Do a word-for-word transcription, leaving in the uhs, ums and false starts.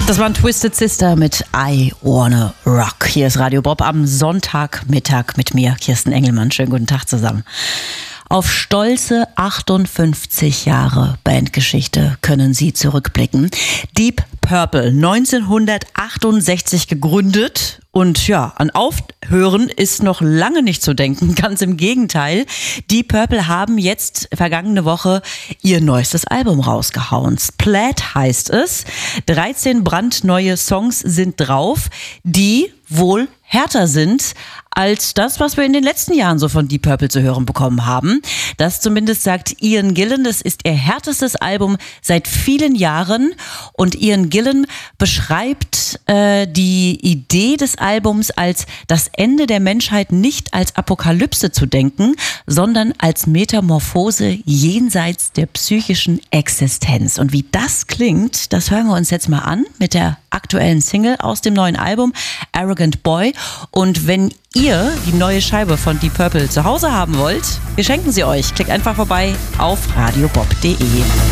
Das war ein Twisted Sister mit I Wanna Rock. Hier ist Radio Bob am Sonntagmittag mit mir, Kirsten Engelmann. Schönen guten Tag zusammen. Auf stolze achtundfünfzig Jahre Bandgeschichte können Sie zurückblicken. Deep Purple, neunzehnhundertachtundsechzig gegründet. Und ja, an Aufhören ist noch lange nicht zu denken. Ganz im Gegenteil. Deep Purple haben jetzt vergangene Woche ihr neuestes Album rausgehauen. Splat heißt es. dreizehn brandneue Songs sind drauf, die wohl härter sind als das, was wir in den letzten Jahren so von Deep Purple zu hören bekommen haben. Das zumindest sagt Ian Gillan. Das ist ihr härtestes Album seit vielen Jahren. Und Ian Gillan beschreibt äh, die Idee des Albums als das Ende der Menschheit nicht als Apokalypse zu denken, sondern als Metamorphose jenseits der psychischen Existenz. Und wie das klingt, das hören wir uns jetzt mal an mit der aktuellen Single aus dem neuen Album Arrogant Boy. Und wenn ihr die neue Scheibe von Deep Purple zu Hause haben wollt, wir schenken sie euch. Klickt einfach vorbei auf radiobob punkt de.